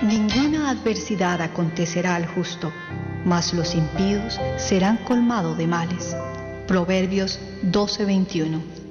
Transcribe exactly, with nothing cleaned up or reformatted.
Ninguna adversidad acontecerá al justo, mas los impíos serán colmados de males. Proverbios doce veintiuno.